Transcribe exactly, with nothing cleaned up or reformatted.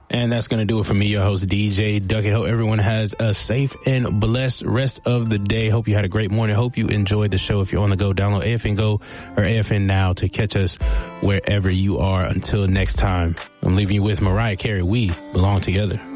And that's going to do it for me, your host, D J Duckett. Hope everyone has a safe and blessed rest of the day. Hope you had a great morning. Hope you enjoyed the show. If you're on the go, download A F N Go or A F N Now to catch us wherever you are. Until next time, I'm leaving you with Mariah Carey. We belong together.